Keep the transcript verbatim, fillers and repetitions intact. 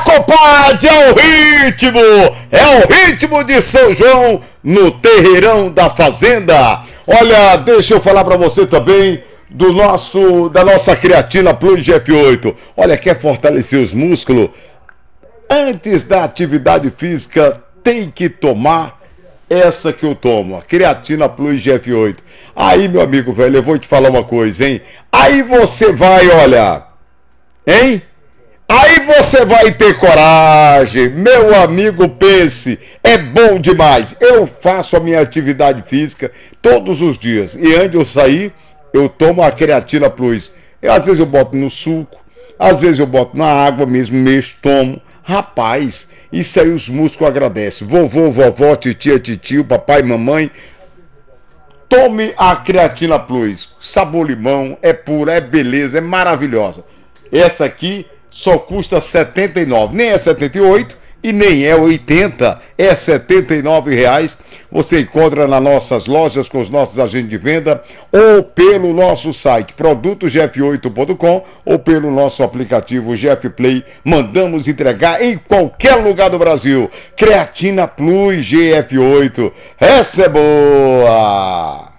compadre, é o ritmo, é o ritmo de São João no terreirão da fazenda. Olha, deixa eu falar para você também do nosso, da nossa creatina Plus G F oito. Olha, quer fortalecer os músculos? Antes da atividade física, tem que tomar essa que eu tomo, a creatina Plus G F oito. Aí, meu amigo velho, eu vou te falar uma coisa, hein? Aí você vai, olha, hein? Aí você vai ter coragem, meu amigo, pense, é bom demais. Eu faço a minha atividade física todos os dias e antes de eu sair, eu tomo a creatina Plus. Eu, às vezes eu boto no suco, às vezes eu boto na água mesmo, mexo, tomo. Rapaz, isso aí os músculos agradecem. Vovô, vovó, titia, titio, papai, mamãe. Tome a creatina Plus. Sabor limão, é pura, é beleza, é maravilhosa. Essa aqui só custa setenta e nove reais, nem é setenta e oito e nem é oitenta, é setenta e nove reais. Você encontra nas nossas lojas com os nossos agentes de venda ou pelo nosso site produto g f oito ponto com ou pelo nosso aplicativo G F Play. Mandamos entregar em qualquer lugar do Brasil. Creatina Plus G F oito, essa é boa!